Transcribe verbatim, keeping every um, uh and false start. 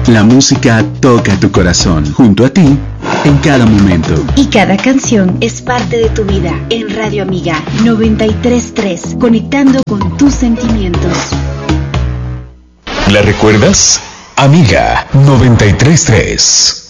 La música toca tu corazón, junto a ti, en cada momento. Y cada canción es parte de tu vida. En Radio Amiga noventa y tres punto tres, conectando con tus sentimientos. ¿La recuerdas? Amiga noventa y tres punto tres.